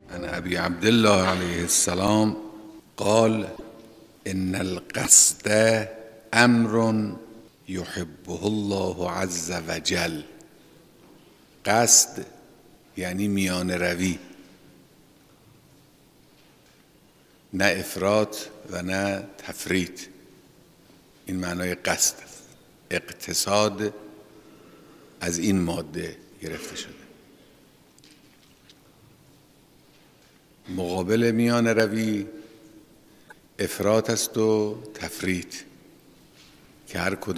عن ابی عبدالله علیه السلام قال ان القصد امر یحبه الله عز وجل. قصد یعنی میان روی، نه افراط و نه تفریط. این معنای قصد است. اقتصاد از این ماده گرفته شده. مقابل میان روی افراط است و تفریط که هر کدام